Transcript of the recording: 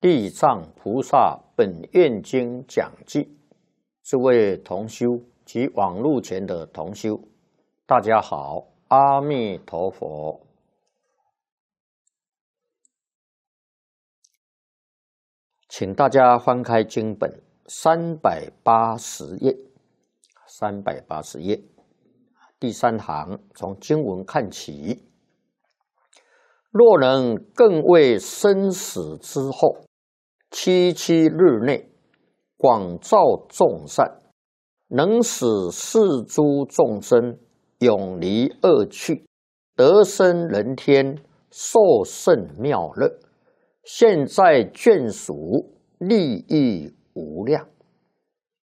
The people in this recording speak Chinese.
地藏菩萨本愿经讲记，诸位同修及网络前的同修，大家好，阿弥陀佛。请大家翻开经本380页，380页，第3行，从经文看起。若能更为生死之后，77日内广造众善，能使世诸众生永离恶趣，得生人天，受胜妙乐，现在眷属利益无量。